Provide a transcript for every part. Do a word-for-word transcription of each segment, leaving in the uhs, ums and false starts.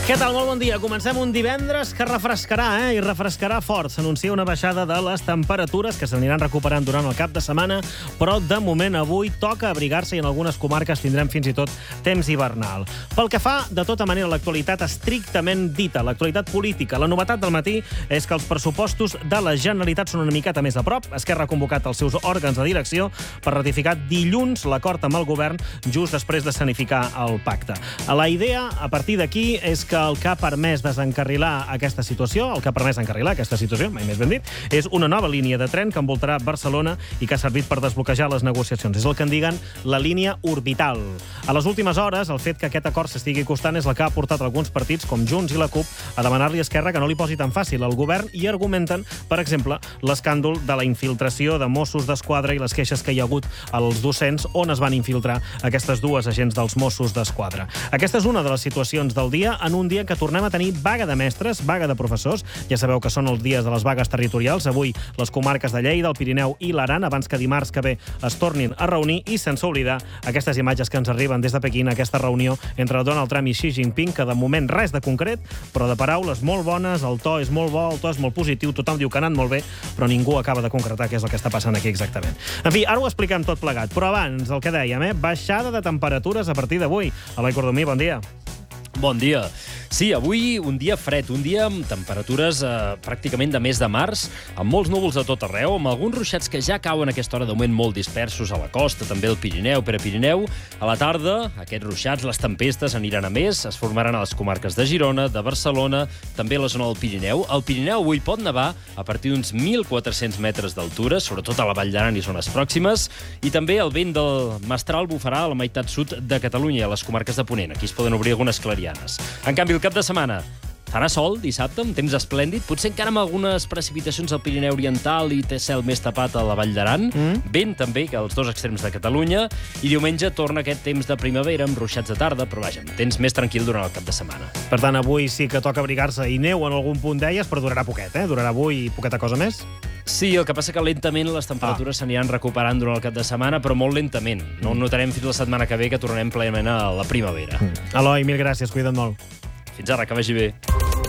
Què tal? Molt bon dia. Comencem un divendres que refrescarà, eh? I refrescarà fort. S'anuncia una baixada de les temperatures que s'aniran recuperant durant el cap de setmana, però de moment avui toca abrigar-se i en algunes comarques tindrem fins i tot temps hivernal. Pel que fa, de tota manera, l'actualitat estrictament dita, l'actualitat política. La novetat del matí és que els pressupostos de la Generalitat són una miqueta més a prop. Esquerra ha convocat els seus òrgans de direcció per ratificar dilluns l'acord amb el govern just després de sanificar el pacte. La idea, a partir d'aquí, és que el que ha permès desencarrilar aquesta situació, el que ha permès encarrilar aquesta situació, mai més ben dit, és una nova línia de tren que envoltarà Barcelona i que ha servit per desbloquejar les negociacions. És el que en diguen la línia orbital. A les últimes hores, el fet que aquest acord s'estigui costant és el que ha portat alguns partits, com Junts i la CUP, a demanar-li a Esquerra que no li posi tan fàcil al govern i argumenten, per exemple, l'escàndol de la infiltració de Mossos d'Esquadra i les queixes que hi ha hagut als docents on es van infiltrar aquestes dues agents dels Mossos d'Esquadra. Aquesta és una de les situacions del dia en un dia en què tornem a tenir vaga de mestres, vaga de professors. Ja sabeu que són els dies de les vagues territorials. Avui les comarques de Lleida, el Pirineu i l'Aran, abans que dimarts que ve es tornin a reunir, i sense oblidar aquestes imatges que ens arriben des de Pequín, aquesta reunió entre Donald Trump i Xi Jinping, que de moment res de concret, però de paraules molt bones, el to és molt bo, el to és molt positiu, tothom diu que ha anat molt bé, però ningú acaba de concretar què és el que està passant aquí exactament. En fi, ara ho expliquem tot plegat, però abans, el que dèiem, eh? baixada de temperatures a partir d'avui. Eloi Cordomí, bon dia. Bon dia. Sí, avui un dia fred, un dia amb temperatures eh, pràcticament de mes de març, amb molts núvols a tot arreu, amb alguns ruixats que ja cauen a aquesta hora de moment molt dispersos a la costa, també al Pirineu, Prepirineu. A la tarda, aquests ruixats, les tempestes aniran a més, es formaran a les comarques de Girona, de Barcelona, també a la zona del Pirineu. Al Pirineu avui pot nevar a partir d'uns mil quatre-cents metres d'altura, sobretot a la Vall d'Aran i zones pròximes, i també el vent del mestral bufarà a la meitat sud de Catalunya, a les comarques de Ponent. Aquí es poden obrir algunes clarianes. En canvi, el cap de setmana farà sol dissabte, amb temps esplèndid, potser encara amb algunes precipitacions al Pirineu Oriental i té cel més tapat a la Vall d'Aran, mm. vent també que als dos extrems de Catalunya, i diumenge torna aquest temps de primavera amb ruixats de tarda, però vaja, temps més tranquil durant el cap de setmana. Per tant, avui sí que toca abrigar-se i neu en algun punt deies, però durarà poquet, eh? Durarà avui i poqueta cosa més? Sí, el que passa que lentament les temperatures ah. s'aniran recuperant durant el cap de setmana, però molt lentament. No mm. notarem fins la setmana que ve que tornarem plenament a la primavera. Mm. Eloi, mil gràcies, cuida't molt. Fins ara, que vagi bé.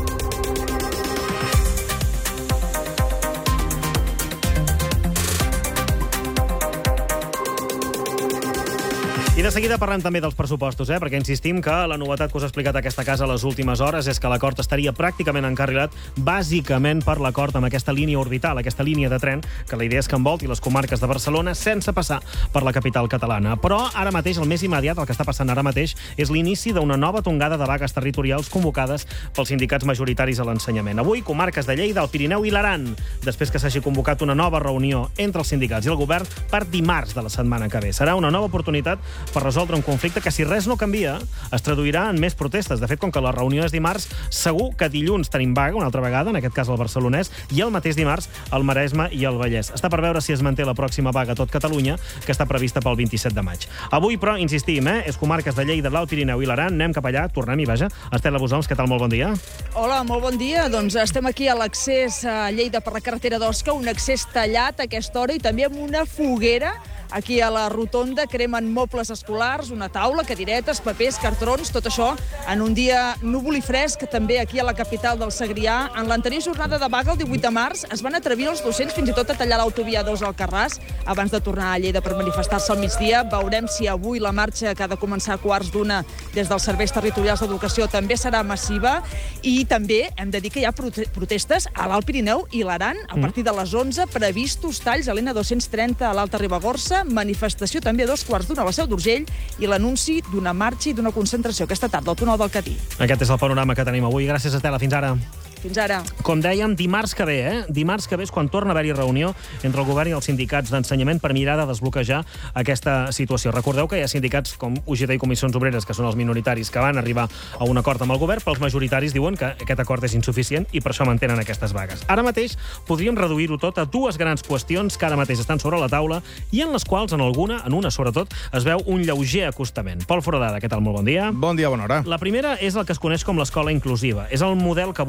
I de seguida parlem també dels pressupostos, eh? perquè insistim que la novetat que us ha explicat aquesta casa a les últimes hores és que l'acord estaria pràcticament encarrilat bàsicament per l'acord amb aquesta línia orbital, aquesta línia de tren, que la idea és que envolti les comarques de Barcelona sense passar per la capital catalana. Però ara mateix, el més immediat, el que està passant ara mateix, és l'inici d'una nova tongada de vagues territorials convocades pels sindicats majoritaris a l'ensenyament. Avui, comarques de Lleida, el Pirineu i l'Aran, després que s'hagi convocat una nova reunió entre els sindicats i el govern per dimarts de la setmana que ve. Serà una nova oportunitat per resoldre un conflicte que, si res no canvia, es traduirà en més protestes. De fet, com que la reunió és dimarts, segur que dilluns tenim vaga, una altra vegada, en aquest cas al Barcelonès, i el mateix dimarts al Maresme i al Vallès. Està per veure si es manté la pròxima vaga a tot Catalunya, que està prevista pel vint-i-set de maig. Avui, però, insistim, eh? és comarques de Lleida, l'Alt Pirineu i l'Aran. Anem cap allà, tornem-hi, vaja. Estela Bosoms, què tal? Molt bon dia. Hola, molt bon dia. Doncs estem aquí a l'accés a Lleida per la carretera d'Osca, un accés tallat a aquesta hora i també amb una foguera. Aquí a la rotonda cremen mobles escolars, una taula, cadiretes, papers, cartrons, tot això en un dia núvol i fresc, també aquí a la capital del Segrià. En l'anterior jornada de vaga, el divuit de març, es van atrevir els docents fins i tot a tallar l'autovia dos al Carràs abans de tornar a Lleida per manifestar-se al migdia. Veurem si avui la marxa, que ha de començar a quarts d'una des dels serveis territorials d'educació, també serà massiva. I també hem de dir que hi ha protestes a l'Alt Pirineu i l'Aran a partir de les onze, previstos talls a l'N dos-cents trenta a l'Alta Ribagorça, manifestació també a dos quarts d'una a la Seu d'Urgell i l'anunci d'una marxa i d'una concentració aquesta tarda al túnel del Catí. Aquest és el panorama que tenim avui. Gràcies, Estela. Fins ara. Fins ara. Com dèiem, dimarts que ve, eh? Dimarts que ve és quan torna a haver-hi reunió entre el govern i els sindicats d'ensenyament per mirar de desbloquejar aquesta situació. Recordeu que hi ha sindicats com U G T i Comissions Obreres, que són els minoritaris, que van arribar a un acord amb el govern, però els majoritaris diuen que aquest acord és insuficient i per això mantenen aquestes vagues. Ara mateix podríem reduir-ho tot a dues grans qüestions que ara mateix estan sobre la taula i en les quals, en alguna, en una sobretot, es veu un lleuger acostament. Pol Foradada, què tal? Molt bon dia. Bon dia, bona hora. La primera és el que es coneix com l'escola inclusiva. És el model que busca que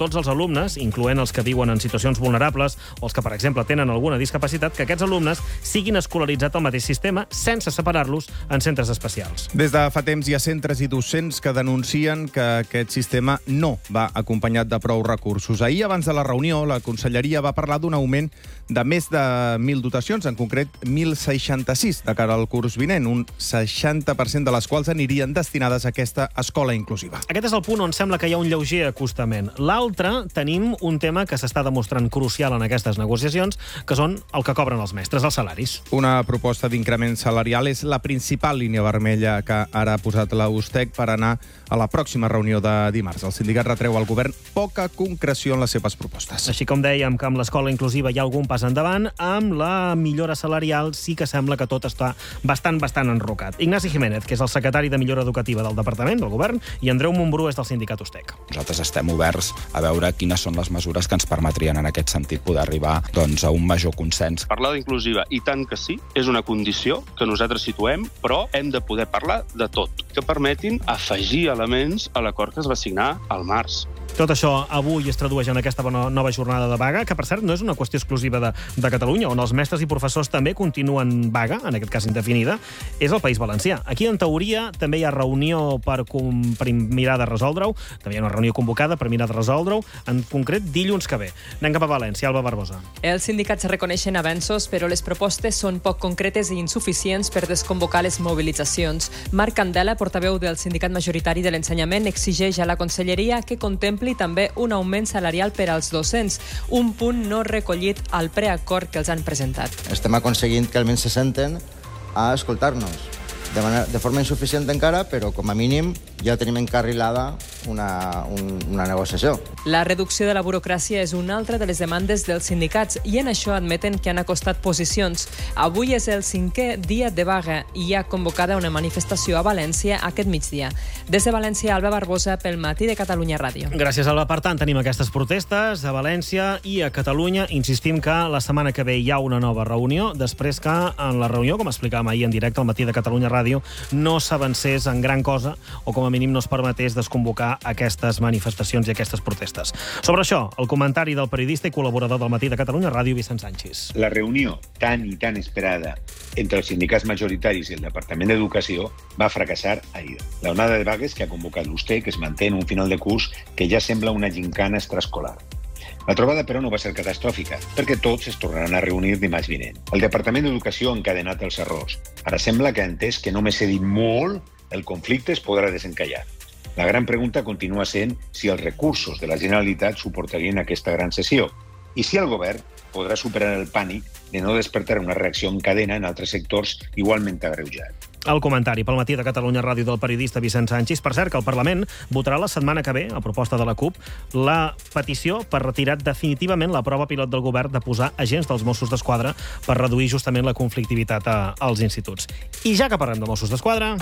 tots els alumnes, incloent els que viuen en situacions vulnerables o els que, per exemple, tenen alguna discapacitat, que aquests alumnes siguin escolaritzats al mateix sistema sense separar-los en centres especials. Des de fa temps hi ha centres i docents que denuncien que aquest sistema no va acompanyat de prou recursos. Ahir, abans de la reunió, la Conselleria va parlar d'un augment de més de mil dotacions, en concret mil seixanta-sis de cara al curs vinent, un seixanta per cent de les quals anirien destinades a aquesta escola inclusiva. Aquest és el punt on sembla que hi ha un lleuger acostament. L'altre, tenim un tema que s'està demostrant crucial en aquestes negociacions, que són el que cobren els mestres, els salaris. Una proposta d'increment salarial és la principal línia vermella que ara ha posat la U S T E C per anar a la pròxima reunió de dimarts. El sindicat retreu al govern poca concreció en les seves propostes. Així com dèiem que amb l'escola inclusiva hi ha algun pas endavant, amb la millora salarial sí que sembla que tot està bastant, bastant enrocat. Ignasi Jiménez, que és el secretari de Millora Educativa del Departament, del Govern, i Andreu Montbrú és del sindicat U S T E C. Nosaltres estem oberts a veure quines són les mesures que ens permetrien en aquest sentit poder arribar doncs, a un major consens. Parlar d'inclusiva, i tant que sí, és una condició que nosaltres situem, però hem de poder parlar de tot, que permetin afegir elements a l'acord que es va signar al març. Tot això avui es tradueix en aquesta nova jornada de vaga, que per cert no és una qüestió exclusiva de, de Catalunya, on els mestres i professors també continuen vaga, en aquest cas indefinida, és el País Valencià. Aquí, en teoria, també hi ha reunió per, per mirar de resoldre-ho, també hi ha una reunió convocada per mirar de resoldre-ho, en concret dilluns que ve. Anem cap a València, Alba Barbosa. Els sindicats reconeixen avenços, però les propostes són poc concretes i insuficients per desconvocar les mobilitzacions. Marc Candela, portaveu del sindicat majoritari de l'ensenyament, exigeix a la Conselleria que contempli també un augment salarial per als docents, un punt no recollit al preacord que els han presentat. Estem aconseguint que almenys se senten a escoltar-nos. De, manera, de forma insuficient encara, però com a mínim ja tenim encarrilada una, un, una negociació. La reducció de la burocràcia és una altra de les demandes dels sindicats i en això admeten que han acostat posicions. Avui és el cinquè dia de vaga i hi ha convocada una manifestació a València aquest migdia. Des de València, Alba Barbosa, pel Matí de Catalunya Ràdio. Gràcies, Alba. Per tant, tenim aquestes protestes a València i a Catalunya. Insistim que la setmana que ve hi ha una nova reunió, després que en la reunió, com explicàvem ahir en directe al Matí de Catalunya Ràdio, no s'avancés en gran cosa o com a mínim no es permetés desconvocar aquestes manifestacions i aquestes protestes. Sobre això, el comentari del periodista i col·laborador del Matí de Catalunya Ràdio, Vicent Sanchis. La reunió tan i tan esperada entre els sindicats majoritaris i el Departament d'Educació va fracassar ahir. La onada de vagues que ha convocat l'U S T E C es manté en un final de curs que ja sembla una gincana extraescolar. La trobada, però, no va ser catastròfica, perquè tots es tornaran a reunir dimarts vinent. El Departament d'Educació ha encadenat els errors. Ara sembla que ha entès que només he dit molt, el conflicte es podrà desencallar. La gran pregunta continua sent si els recursos de la Generalitat suportarien aquesta gran sessió i si el govern podrà superar el pànic de no despertar una reacció en cadena en altres sectors igualment agreujat. El comentari pel Matí de Catalunya Ràdio del periodista Vicent Sanchis. Per cert, que el Parlament votarà la setmana que ve, a proposta de la CUP, la petició per retirar definitivament la prova pilot del govern de posar agents dels Mossos d'Esquadra per reduir justament la conflictivitat a, als instituts. I ja que parlem de Mossos d'Esquadra...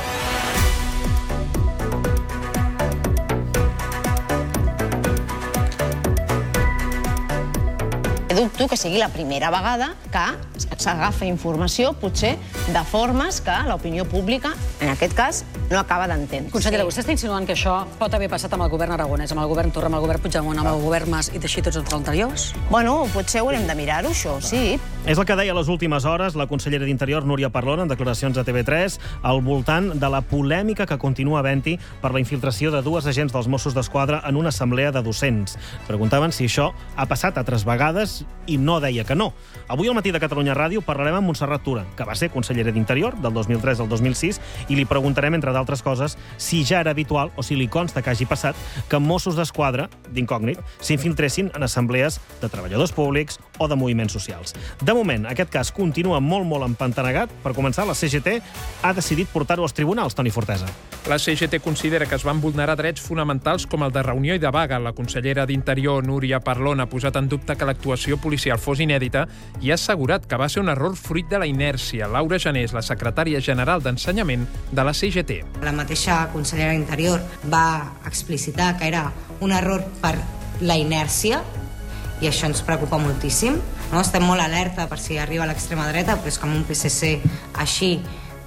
Dubto que sigui la primera vegada que s'agafa informació, potser, de formes que l'opinió pública, en aquest cas, no acaba d'entendre. Consellera, vostè està insinuant que això pot haver passat amb el govern aragonès, amb el govern Torra, amb el govern Puigdemont, amb el govern Mas i teixir tots els anteriors? Bueno, potser haurem de mirar-ho, això, sí. És el que deia a les últimes hores la consellera d'Interior, Núria Parlon, en declaracions a T V tres, al voltant de la polèmica que continua havent-hi per la infiltració de dues agents dels Mossos d'Esquadra en una assemblea de docents. Preguntaven si això ha passat altres vegades i no deia que no. Avui al Matí de Catalunya Ràdio parlarem amb Montserrat Tura, que va ser consellera d'Interior del dos mil tres al dos mil sis, i li preguntarem, entre d'altres coses, si ja era habitual o si li consta que hagi passat que Mossos d'Esquadra, d'incògnit, s'infiltressin en assemblees de treballadors públics o de moviments socials. De moment, aquest cas continua molt, molt empantanegat. Per començar, la C G T ha decidit portar-ho als tribunals, Toni Fortesa. La C G T considera que es van vulnerar drets fonamentals com el de reunió i de vaga. La consellera d'Interior, Núria Parlon, ha posat en dubte que l'actuació policial fos inèdita i ha assegurat que va ser un error fruit de la inèrcia. Laura Jané és la secretària general d'Ensenyament de la C G T. La mateixa consellera d'Interior va explicitar que era un error per la inèrcia i això ens preocupa moltíssim. No? Estem molt alerta per si arriba a l'extrema dreta, però és que amb un P S C així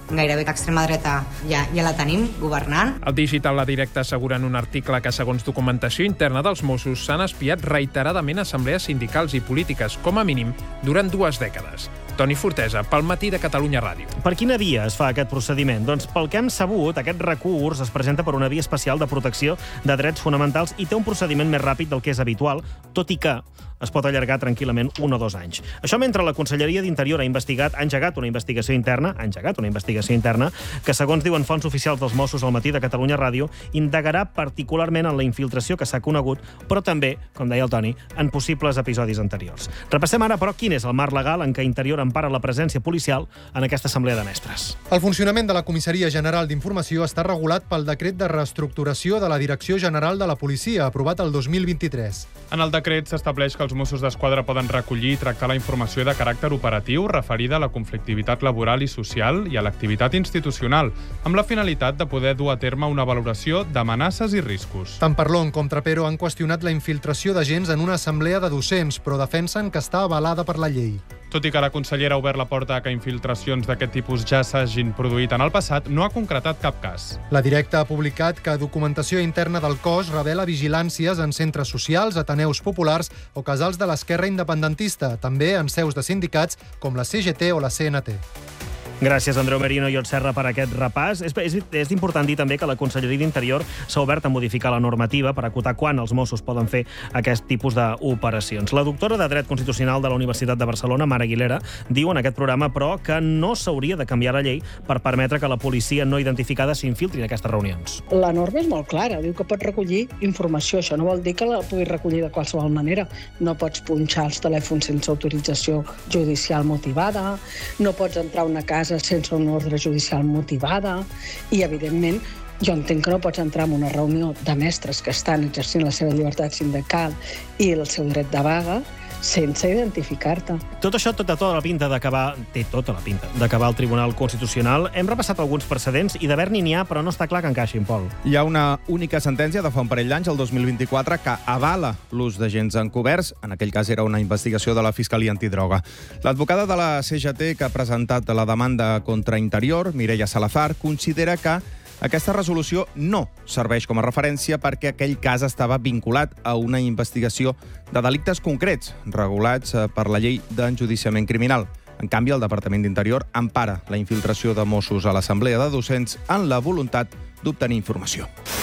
gairebé que extrema dreta ja, ja la tenim governant. El Digital La Directa assegura en un article que, segons documentació interna dels Mossos, s'han espiat reiteradament assemblees sindicals i polítiques, com a mínim, durant dues dècades. Toni Fortesa, pel Matí de Catalunya Ràdio. Per quina via es fa aquest procediment? Doncs pel que hem sabut, aquest recurs es presenta per una via especial de protecció de drets fonamentals i té un procediment més ràpid del que és habitual, tot i que es pot allargar tranquil·lament un o dos anys. Això mentre la Conselleria d'Interior ha investigat, ha engegat una investigació interna, ha engegat una investigació interna que, segons diuen fonts oficials dels Mossos al Matí de Catalunya Ràdio, indagarà particularment en la infiltració que s'ha conegut, però també, com deia el Toni, en possibles episodis anteriors. Repassem ara, però, quin és el marc legal en què Interior empara la presència policial en aquesta assemblea de mestres. El funcionament de la Comissaria General d'Informació està regulat pel decret de reestructuració de la Direcció General de la Policia, aprovat el dos mil vint-i-tres. En el decret s'estableix que els Mossos d'Esquadra poden recollir i tractar la informació de caràcter operatiu referida a la conflictivitat laboral i social i a l'activitat institucional, amb la finalitat de poder dur a terme una valoració d'amenaces i riscos. Tant Parlon com Trapero han qüestionat la infiltració d'agents en una assemblea de docents, però defensen que està avalada per la llei. Tot i que la consellera ha obert la porta a que infiltracions d'aquest tipus ja s'hagin produït en el passat, no ha concretat cap cas. La Directa ha publicat que documentació interna del cos revela vigilàncies en centres socials, ateneus populars o casals de l'esquerra independentista, també en seus de sindicats com la C G T o la C N T. Gràcies, Andreu Merino i Ot Serra, per aquest repàs. És, és, és important dir també que la Conselleria d'Interior s'ha obert a modificar la normativa per acotar quan els Mossos poden fer aquest tipus d'operacions. La doctora de Dret Constitucional de la Universitat de Barcelona, Mara Aguilera, diu en aquest programa, però, que no s'hauria de canviar la llei per permetre que la policia no identificada s'infiltri en aquestes reunions. La norma és molt clara, diu que pots recollir informació. Això no vol dir que la puguis recollir de qualsevol manera. No pots punxar els telèfons sense autorització judicial motivada, no pots entrar a una casa sense una ordre judicial motivada i, evidentment, jo entenc que no pots entrar en una reunió de mestres que estan exercint la seva llibertat sindical i el seu dret de vaga sense identificar-te. Tot això tota, tota la pinta d'acabar, té tota la pinta d'acabar al Tribunal Constitucional. Hem repassat alguns precedents i d'haver-n'hi n'hi ha, però no està clar que encaixin, Pol. Hi ha una única sentència de fa un parell d'anys, el dos mil vint-i-quatre, que avala l'ús d'agents encoberts. En aquell cas era una investigació de la Fiscalia Antidroga. L'advocada de la C G T que ha presentat la demanda contra Interior, Mireia Salazar, considera que aquesta resolució no serveix com a referència perquè aquell cas estava vinculat a una investigació de delictes concrets regulats per la llei d'enjudiciament criminal. En canvi, el Departament d'Interior empara la infiltració de Mossos a l'Assemblea de Docents en la voluntat d'obtenir informació.